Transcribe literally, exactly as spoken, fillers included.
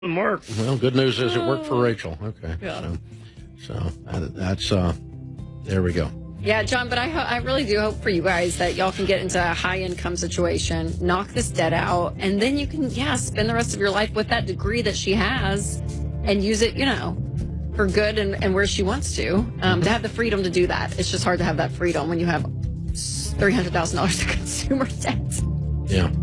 Mark. Well, good news is it worked for Rachel. Okay. Yeah. So, so that, that's, uh, there we go. Yeah, John, but I, ho- I really do hope for you guys that y'all can get into a high income situation, knock this debt out, and then you can, yeah, spend the rest of your life with that degree that she has and use it, you know, for good and, and where she wants to, um, mm-hmm. to have the freedom to do that. It's just hard to have that freedom when you have three hundred thousand dollars of consumer debt. Yeah.